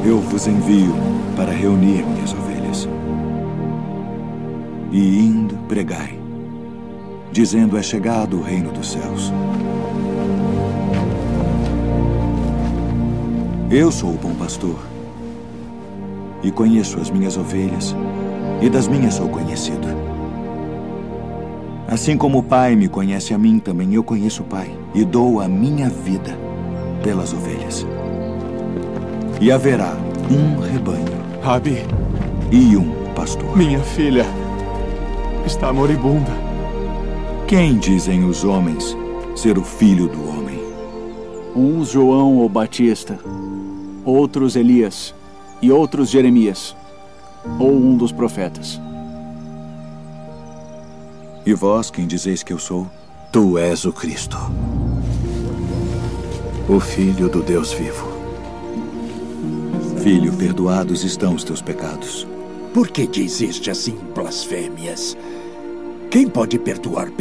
Eu vos envio para reunir minhas ovelhas. E indo, pregai, dizendo: é chegado o reino dos céus. Eu sou o bom pastor, e conheço as minhas ovelhas, e das minhas sou conhecido. Assim como o Pai me conhece a mim, também eu conheço o Pai, e dou a minha vida pelas ovelhas. E haverá um rebanho, Rabi, e um pastor. minha filha está moribunda. Quem dizem os homens ser o filho do homem? Uns João ou Batista, outros Elias, e outros Jeremias, ou um dos profetas. E vós, quem dizeis que eu sou? Tu és o Cristo, o Filho do Deus vivo. Filho, perdoados estão os teus pecados. Por que dizeste assim blasfêmias? Quem pode perdoar